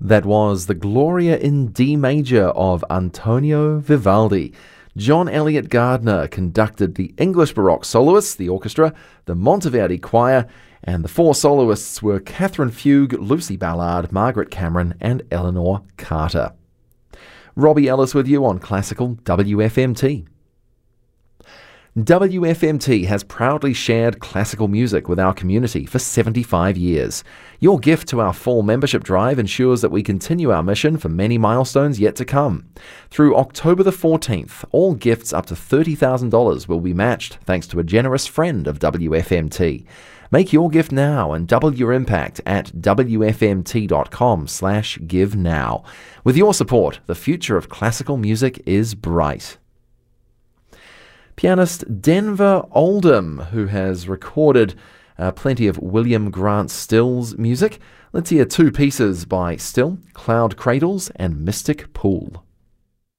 That was the Gloria in D major of Antonio Vivaldi. John Elliott Gardner conducted the English Baroque soloists, the orchestra, the Monteverdi choir, and the four soloists were Catherine Fugue, Lucy Ballard, Margaret Cameron, and Eleanor Carter. Robbie Ellis with you on Classical WFMT. WFMT has proudly shared classical music with our community for 75 years. Your gift to our fall membership drive ensures that we continue our mission for many milestones yet to come. Through October the 14th, all gifts up to $30,000 will be matched thanks to a generous friend of WFMT. Make your gift now and double your impact at wfmt.com/give now. With your support, the future of classical music is bright. Pianist Denver Oldham, who has recorded plenty of William Grant Still's music. Let's hear two pieces by Still, Cloud Cradles and Mystic Pool.